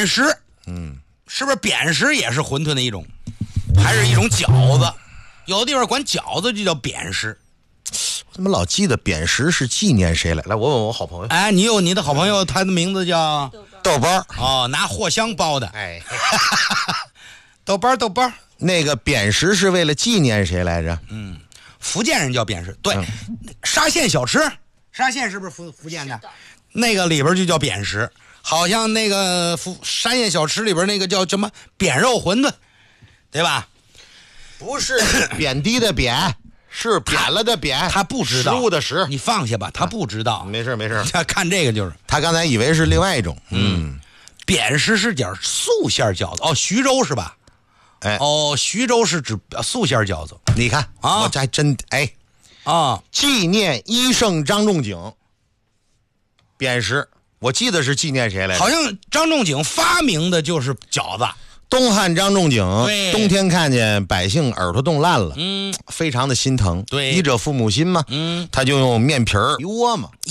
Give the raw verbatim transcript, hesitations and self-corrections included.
扁食，嗯，是不是扁食也是馄饨的一种，还是一种饺子？有的地方管饺子就叫扁食。 我怎么老记得扁食是纪念谁来？来，我问我好朋友。 哎，你有你的好朋友，他的名字叫豆包哦，拿藿香包的。 哎， 豆包豆包。 那个扁食是为了纪念谁来着？ 嗯，福建人叫扁食。对， 嗯、 沙县小吃，沙县是不是福福建的？那个里边就叫扁食，好像那个福沙县小吃里边那个叫什么扁肉馄饨，对吧？ 不是贬低的贬，是扁了的扁。 他不知道食物的食， 你放下吧，他不知道。 没事没事， 他看这个就是， 他刚才以为是另外一种。嗯， 扁食是点素馅饺子哦，徐州是吧？ 哎哦，徐州是指素馅饺子。 你看啊，我这还真哎啊， 纪念医圣张仲景。扁食，我记得是纪念谁来着？ 好像张仲景发明的就是饺子。 东汉张仲景，冬天看见百姓耳朵冻烂了， 嗯， 非常的心疼。 对， 医者父母心嘛， 嗯， 他就用面皮儿一窝嘛。